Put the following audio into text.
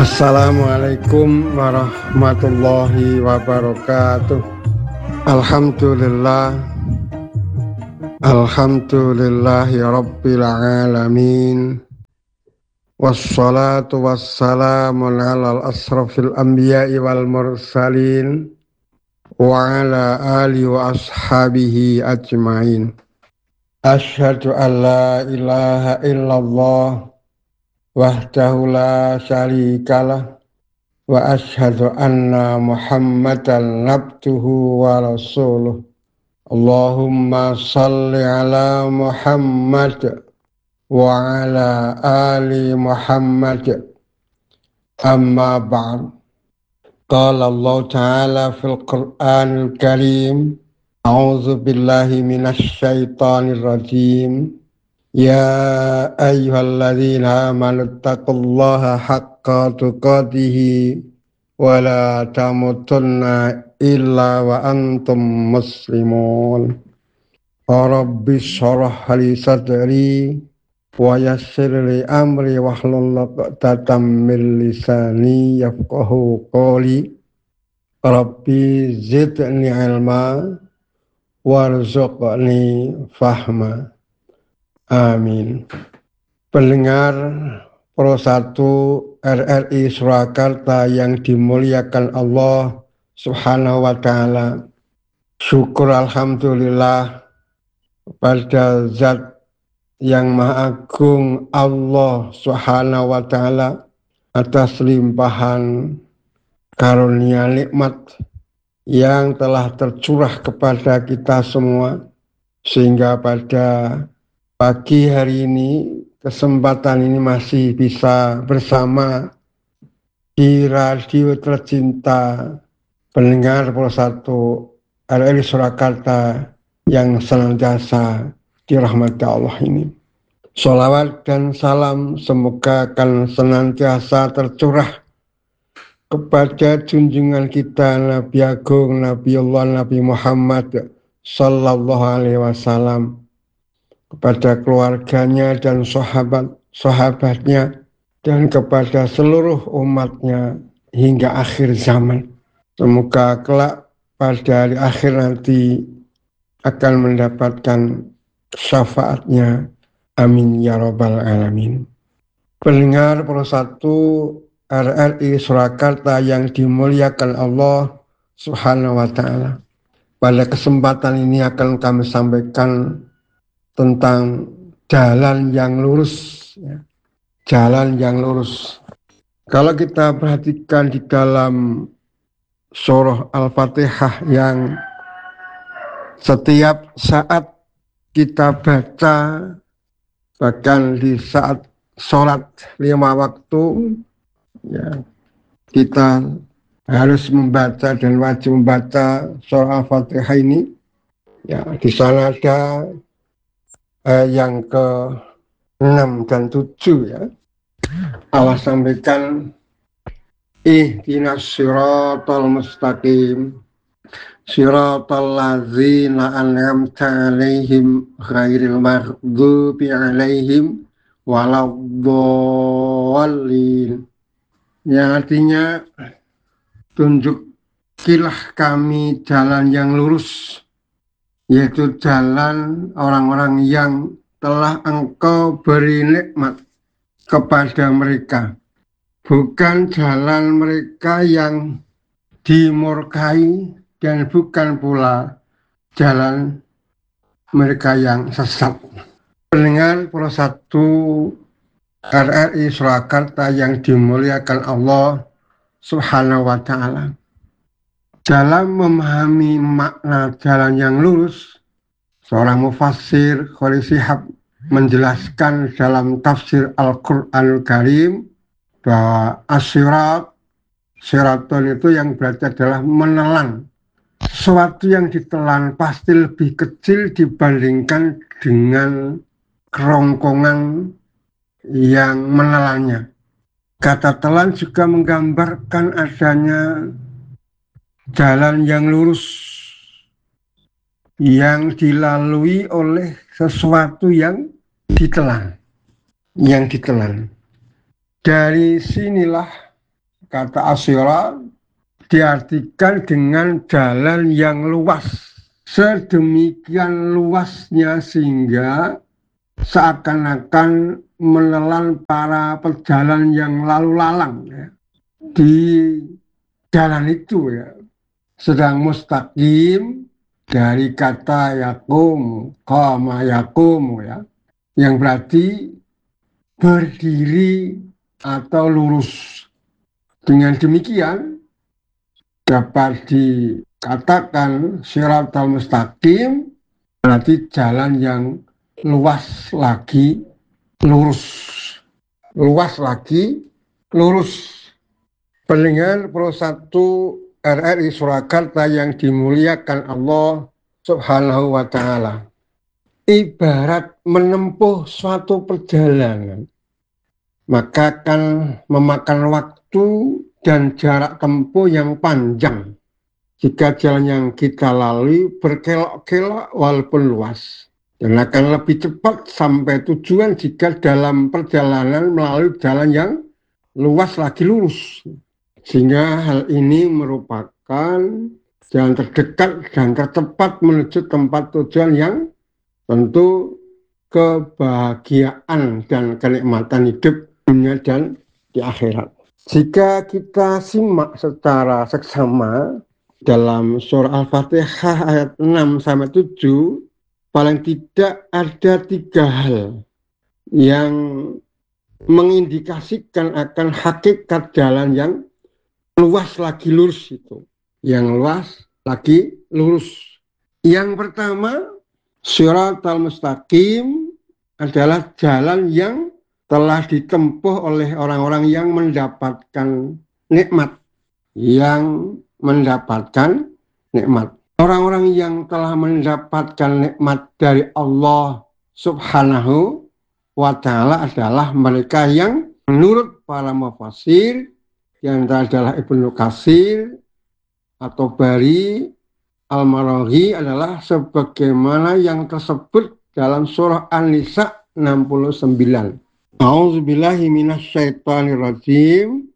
Assalamualaikum warahmatullahi wabarakatuh. Alhamdulillahi rabbil alamin. Wassalatu wassalamu ala asrafil anbiya'i wal mursalin wa ala alihi wa ashabihi ajmain. Asyhadu an la ilaha illallah wahdahu la syarikalah wa asyhadu anna Muhammadan abduhu wa rasuluh. Allahumma salli ala Muhammad wa ala ali Muhammad. Amma ba'd. Qala Allah ta'ala fil Qur'anil Karim. A'udzu billahi minasy syaithanir rajim. Ya ayyuhalladzina amanu taqullaha haqqa tuqatih wa la tamutunna illa wa antum muslimun. Rabbi shrah li sadri wa yassir li amri wahlul 'uqdatam min lisani yafqahu qawli. Rabbi zidni ilma warzuqni fahma. Amin. Pendengar Pro 1 RRI Surakarta yang dimuliakan Allah Subhanahu wa ta'ala. Syukur alhamdulillah kepada Zat yang Maha Agung Allah Subhanahu wa ta'ala atas limpahan karunia nikmat yang telah tercurah kepada kita semua, sehingga pada pagi hari ini, kesempatan ini masih bisa bersama di radio tercinta pendengar Pro 1 RRI Surakarta yang senantiasa dirahmati Allah ini. Sholawat dan salam semoga akan senantiasa tercurah kepada junjungan kita Nabi Agung Nabiullah Nabi Muhammad Sallallahu Alaihi Wasallam, kepada keluarganya dan sahabat-sahabatnya, dan kepada seluruh umatnya hingga akhir zaman. Semoga kelak pada hari akhir nanti akan mendapatkan syafaatnya. Amin ya rabbal alamin. Pendengar Pro 1 RRI Surakarta yang dimuliakan Allah Subhanahu wa ta'ala. Pada kesempatan ini akan kami sampaikan tentang jalan yang lurus, ya. Jalan yang lurus. Kalau kita perhatikan di dalam surah Al-Fatihah yang setiap saat kita baca, bahkan di saat sholat 5 waktu, ya, kita harus membaca dan wajib membaca surah Al-Fatihah ini. Ya, di sana ada yang ke-6 dan 7, ya. Allah sampaikan ihdinas siratal mustaqim siratal ladzina an'amta 'alaihim ghairil maghdubi 'alaihim waladdallin. Yang artinya, tunjukilah kami jalan yang lurus, yaitu jalan orang-orang yang telah Engkau beri nikmat kepada mereka, bukan jalan mereka yang dimurkai dan bukan pula jalan mereka yang sesat. Pendengar Pro 1 RRI Surakarta yang dimuliakan Allah Subhanahu wa ta'ala. Dalam memahami makna jalan yang lurus, seorang mufassir Khalil Shihab menjelaskan dalam tafsir Al-Qur'anul Karim bahwa siratun itu yang berarti adalah menelan. Sesuatu yang ditelan pasti lebih kecil dibandingkan dengan kerongkongan yang menelannya. Kata telan juga menggambarkan adanya jalan yang lurus yang dilalui oleh sesuatu yang ditelan. Dari sinilah Kata asyira diartikan dengan jalan yang luas. Sedemikian luasnya sehingga seakan-akan menelan para pejalan yang lalu lalang ya, di jalan itu ya. Sedang mustaqim dari kata yakum, qama yakum ya, yang berarti berdiri atau lurus. Dengan demikian dapat dikatakan shiratal mustaqim berarti jalan yang luas lagi, lurus. Luas lagi, lurus. Pendengar Pro 1 RRI Surakarta yang dimuliakan Allah Subhanahu wa Ta'ala. Ibarat menempuh suatu perjalanan, maka akan memakan waktu dan jarak tempuh yang panjang. Jika jalan yang kita lalui berkelok-kelok walaupun luas, dan akan lebih cepat sampai tujuan jika dalam perjalanan melalui jalan yang luas lagi lurus. Sehingga hal ini merupakan jalan terdekat dan tercepat menuju tempat tujuan yang tentu kebahagiaan dan kenikmatan hidup dunia dan di akhirat. Jika kita simak secara seksama dalam surah Al-Fatihah ayat 6-7, paling tidak ada 3 hal yang mengindikasikan akan hakikat jalan yang luas lagi lurus itu. Yang luas lagi lurus. Yang pertama, shiratal mustaqim adalah jalan yang telah ditempuh oleh orang-orang yang mendapatkan nikmat. Yang mendapatkan nikmat. Orang-orang yang telah mendapatkan nikmat dari Allah Subhanahu wa Ta'ala adalah mereka yang menurut para mufassir yang adalah Ibnu Katsir atau Bari Al-Maraghi adalah sebagaimana yang tersebut dalam surah An-Nisa 69. A'udzubillahi minasyaitonirrajim.